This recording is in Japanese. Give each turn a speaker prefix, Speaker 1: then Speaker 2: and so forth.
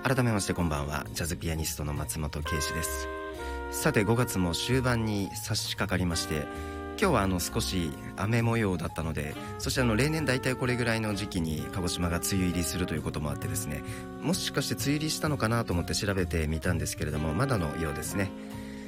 Speaker 1: 改めましてこんばんは。ジャズピアニストの松本圭司です。さて5月も終盤に差し掛かりまして、今日は少し雨模様だったので、そして例年大体これぐらいの時期に鹿児島が梅雨入りするということもあってですね、もしかして梅雨入りしたのかなと思って調べてみたんですけれども、まだのようですね。